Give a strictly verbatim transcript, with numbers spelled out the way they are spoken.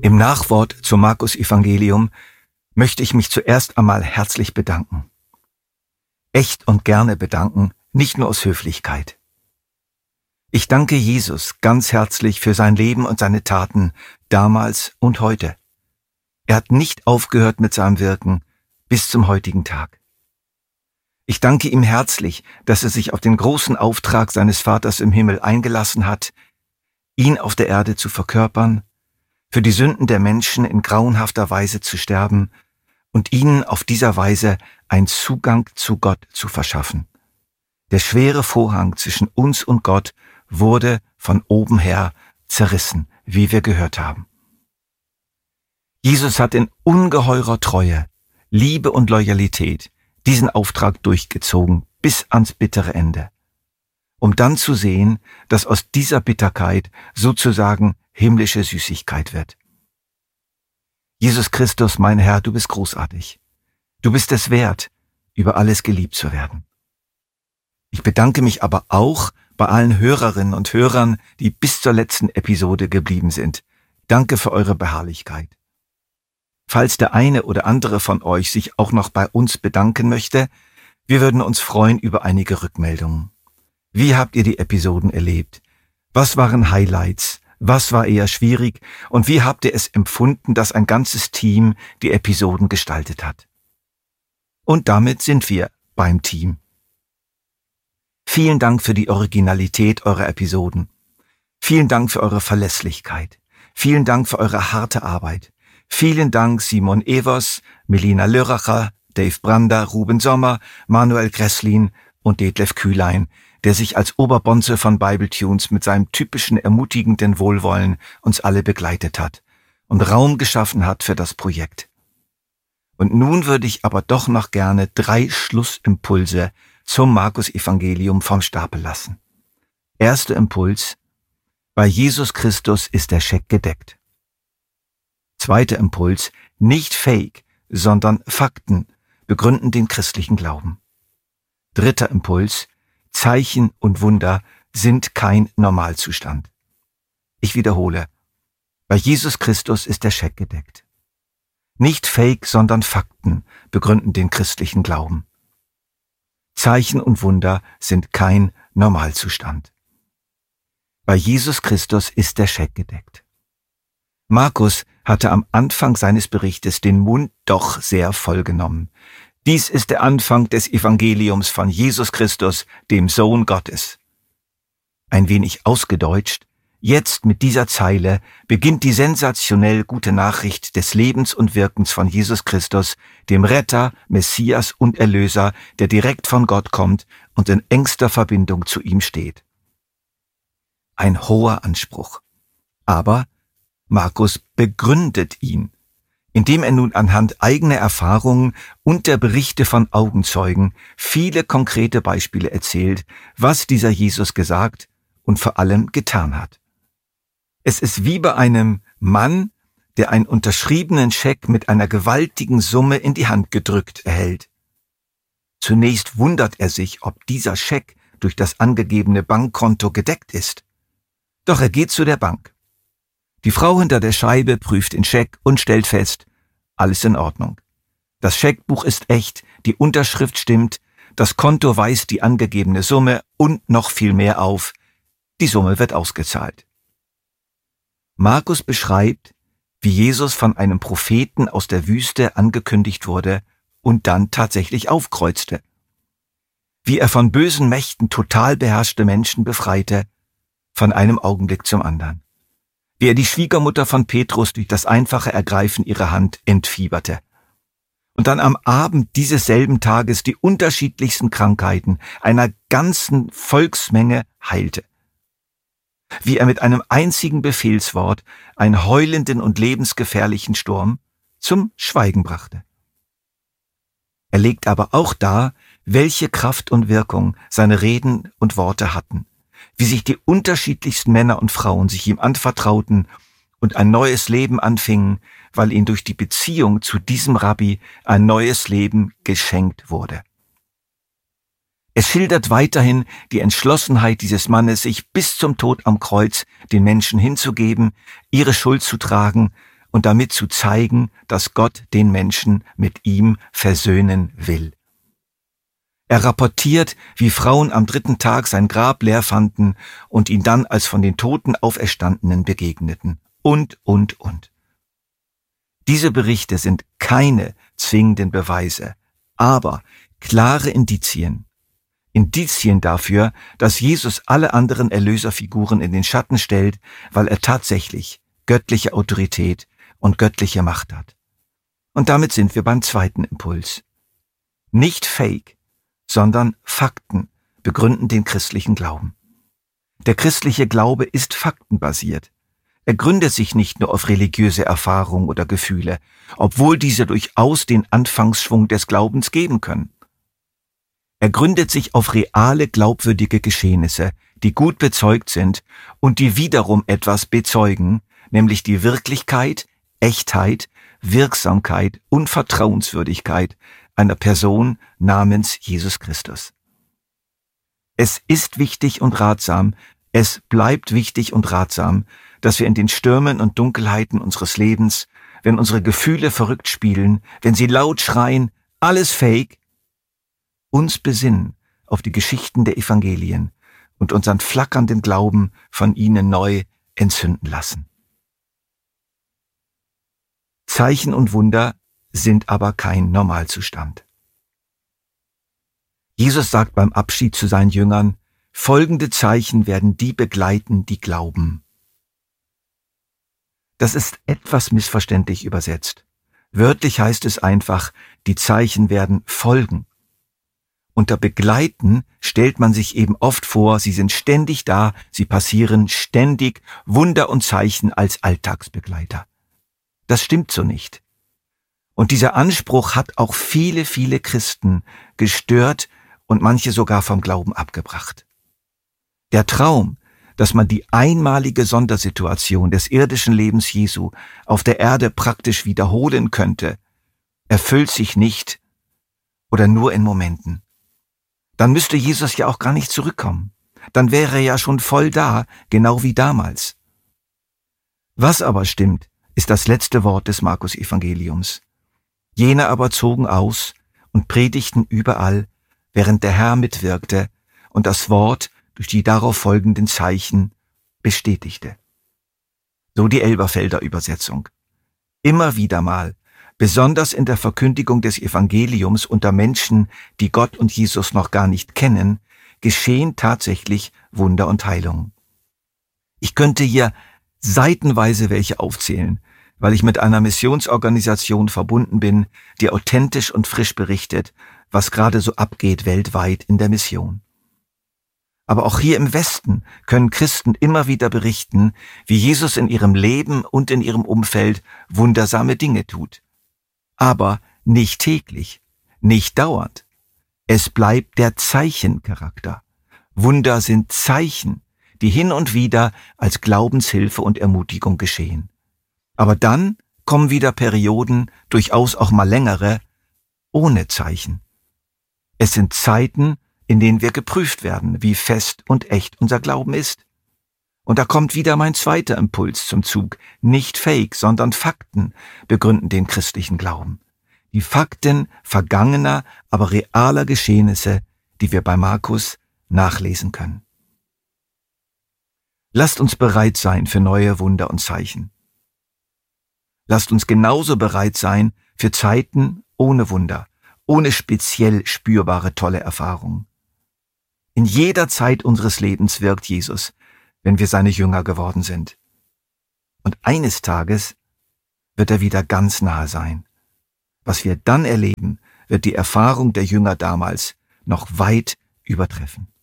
Im Nachwort zum Markus-Evangelium möchte ich mich zuerst einmal herzlich bedanken. Echt und gerne bedanken, nicht nur aus Höflichkeit. Ich danke Jesus ganz herzlich für sein Leben und seine Taten damals und heute. Er hat nicht aufgehört mit seinem Wirken bis zum heutigen Tag. Ich danke ihm herzlich, dass er sich auf den großen Auftrag seines Vaters im Himmel eingelassen hat, ihn auf der Erde zu verkörpern, für die Sünden der Menschen in grauenhafter Weise zu sterben und ihnen auf dieser Weise einen Zugang zu Gott zu verschaffen. Der schwere Vorhang zwischen uns und Gott wurde von oben her zerrissen, wie wir gehört haben. Jesus hat in ungeheurer Treue, Liebe und Loyalität diesen Auftrag durchgezogen bis ans bittere Ende, um dann zu sehen, dass aus dieser Bitterkeit sozusagen himmlische Süßigkeit wird. Jesus Christus, mein Herr, du bist großartig. Du bist es wert, über alles geliebt zu werden. Ich bedanke mich aber auch bei allen Hörerinnen und Hörern, die bis zur letzten Episode geblieben sind. Danke für eure Beharrlichkeit. Falls der eine oder andere von euch sich auch noch bei uns bedanken möchte, wir würden uns freuen über einige Rückmeldungen. Wie habt ihr die Episoden erlebt? Was waren Highlights? Was war eher schwierig? Und wie habt ihr es empfunden, dass ein ganzes Team die Episoden gestaltet hat? Und damit sind wir beim Team. Vielen Dank für die Originalität eurer Episoden. Vielen Dank für eure Verlässlichkeit. Vielen Dank für eure harte Arbeit. Vielen Dank Simon Evers, Melina Lörracher, Dave Brander, Ruben Sommer, Manuel Gresslin und Detlef Kühlein, der sich als Oberbonze von Bibletunes mit seinem typischen ermutigenden Wohlwollen uns alle begleitet hat und Raum geschaffen hat für das Projekt. Und nun würde ich aber doch noch gerne drei Schlussimpulse zum Markus-Evangelium vom Stapel lassen. Erster Impuls: Bei Jesus Christus ist der Scheck gedeckt. Zweiter Impuls: Nicht Fake, sondern Fakten begründen den christlichen Glauben. Dritter Impuls: Zeichen und Wunder sind kein Normalzustand. Ich wiederhole: Bei Jesus Christus ist der Scheck gedeckt. Nicht Fake, sondern Fakten begründen den christlichen Glauben. Zeichen und Wunder sind kein Normalzustand. Bei Jesus Christus ist der Scheck gedeckt. Markus hatte am Anfang seines Berichtes den Mund doch sehr voll genommen. Dies ist der Anfang des Evangeliums von Jesus Christus, dem Sohn Gottes. Ein wenig ausgedeutscht, jetzt mit dieser Zeile beginnt die sensationell gute Nachricht des Lebens und Wirkens von Jesus Christus, dem Retter, Messias und Erlöser, der direkt von Gott kommt und in engster Verbindung zu ihm steht. Ein hoher Anspruch. Aber Markus begründet ihn, indem er nun anhand eigener Erfahrungen und der Berichte von Augenzeugen viele konkrete Beispiele erzählt, was dieser Jesus gesagt und vor allem getan hat. Es ist wie bei einem Mann, der einen unterschriebenen Scheck mit einer gewaltigen Summe in die Hand gedrückt erhält. Zunächst wundert er sich, ob dieser Scheck durch das angegebene Bankkonto gedeckt ist. Doch er geht zu der Bank. Die Frau hinter der Scheibe prüft den Scheck und stellt fest: Alles in Ordnung. Das Scheckbuch ist echt, die Unterschrift stimmt, das Konto weist die angegebene Summe und noch viel mehr auf. Die Summe wird ausgezahlt. Markus beschreibt, wie Jesus von einem Propheten aus der Wüste angekündigt wurde und dann tatsächlich aufkreuzte. Wie er von bösen Mächten total beherrschte Menschen befreite, von einem Augenblick zum anderen. Wie er die Schwiegermutter von Petrus durch das einfache Ergreifen ihrer Hand entfieberte. Und dann am Abend dieses selben Tages die unterschiedlichsten Krankheiten einer ganzen Volksmenge heilte. Wie er mit einem einzigen Befehlswort einen heulenden und lebensgefährlichen Sturm zum Schweigen brachte. Er legt aber auch dar, welche Kraft und Wirkung seine Reden und Worte hatten, wie sich die unterschiedlichsten Männer und Frauen sich ihm anvertrauten und ein neues Leben anfingen, weil ihnen durch die Beziehung zu diesem Rabbi ein neues Leben geschenkt wurde. Es schildert weiterhin die Entschlossenheit dieses Mannes, sich bis zum Tod am Kreuz den Menschen hinzugeben, ihre Schuld zu tragen und damit zu zeigen, dass Gott den Menschen mit ihm versöhnen will. Er rapportiert, wie Frauen am dritten Tag sein Grab leer fanden und ihn dann als von den Toten Auferstandenen begegneten. Und, und, und. Diese Berichte sind keine zwingenden Beweise, aber klare Indizien. Indizien dafür, dass Jesus alle anderen Erlöserfiguren in den Schatten stellt, weil er tatsächlich göttliche Autorität und göttliche Macht hat. Und damit sind wir beim zweiten Impuls. Nicht Fake, sondern Fakten begründen den christlichen Glauben. Der christliche Glaube ist faktenbasiert. Er gründet sich nicht nur auf religiöse Erfahrung oder Gefühle, obwohl diese durchaus den Anfangsschwung des Glaubens geben können. Er gründet sich auf reale, glaubwürdige Geschehnisse, die gut bezeugt sind und die wiederum etwas bezeugen, nämlich die Wirklichkeit, Echtheit, Wirksamkeit und Vertrauenswürdigkeit einer Person namens Jesus Christus. Es ist wichtig und ratsam, es bleibt wichtig und ratsam, dass wir in den Stürmen und Dunkelheiten unseres Lebens, wenn unsere Gefühle verrückt spielen, wenn sie laut schreien, alles fake, uns besinnen auf die Geschichten der Evangelien und unseren flackernden Glauben von ihnen neu entzünden lassen. Zeichen und Wunder sind aber kein Normalzustand. Jesus sagt beim Abschied zu seinen Jüngern, folgende Zeichen werden die begleiten, die glauben. Das ist etwas missverständlich übersetzt. Wörtlich heißt es einfach, die Zeichen werden folgen. Unter Begleiten stellt man sich eben oft vor, sie sind ständig da, sie passieren ständig Wunder und Zeichen als Alltagsbegleiter. Das stimmt so nicht. Und dieser Anspruch hat auch viele, viele Christen gestört und manche sogar vom Glauben abgebracht. Der Traum, dass man die einmalige Sondersituation des irdischen Lebens Jesu auf der Erde praktisch wiederholen könnte, erfüllt sich nicht oder nur in Momenten. Dann müsste Jesus ja auch gar nicht zurückkommen. Dann wäre er ja schon voll da, genau wie damals. Was aber stimmt, ist das letzte Wort des Markus-Evangeliums. Jene aber zogen aus und predigten überall, während der Herr mitwirkte und das Wort durch die darauf folgenden Zeichen bestätigte. So die Elberfelder Übersetzung. Immer wieder mal, besonders in der Verkündigung des Evangeliums unter Menschen, die Gott und Jesus noch gar nicht kennen, geschehen tatsächlich Wunder und Heilungen. Ich könnte hier seitenweise welche aufzählen, weil ich mit einer Missionsorganisation verbunden bin, die authentisch und frisch berichtet, was gerade so abgeht weltweit in der Mission. Aber auch hier im Westen können Christen immer wieder berichten, wie Jesus in ihrem Leben und in ihrem Umfeld wundersame Dinge tut. Aber nicht täglich, nicht dauernd. Es bleibt der Zeichencharakter. Wunder sind Zeichen, die hin und wieder als Glaubenshilfe und Ermutigung geschehen. Aber dann kommen wieder Perioden, durchaus auch mal längere, ohne Zeichen. Es sind Zeiten, in denen wir geprüft werden, wie fest und echt unser Glauben ist. Und da kommt wieder mein zweiter Impuls zum Zug. Nicht Fake, sondern Fakten begründen den christlichen Glauben. Die Fakten vergangener, aber realer Geschehnisse, die wir bei Markus nachlesen können. Lasst uns bereit sein für neue Wunder und Zeichen. Lasst uns genauso bereit sein für Zeiten ohne Wunder, ohne speziell spürbare tolle Erfahrungen. In jeder Zeit unseres Lebens wirkt Jesus, wenn wir seine Jünger geworden sind. Und eines Tages wird er wieder ganz nahe sein. Was wir dann erleben, wird die Erfahrung der Jünger damals noch weit übertreffen.